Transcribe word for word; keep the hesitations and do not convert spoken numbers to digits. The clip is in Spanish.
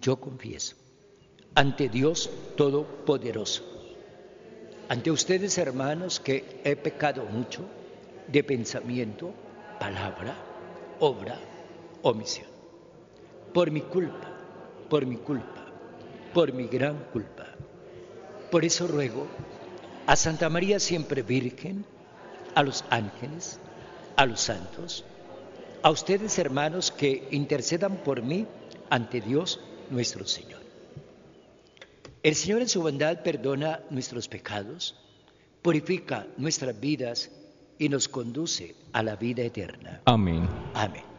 yo confieso ante Dios Todopoderoso, ante ustedes, hermanos, que he pecado mucho de pensamiento, palabra, obra, omisión. Por mi culpa, por mi culpa, por mi gran culpa. Por eso ruego a Santa María siempre Virgen, a los ángeles, a los santos, a ustedes, hermanos, que intercedan por mí ante Dios nuestro Señor. El Señor en su bondad perdona nuestros pecados, purifica nuestras vidas y nos conduce a la vida eterna. Amén. Amén.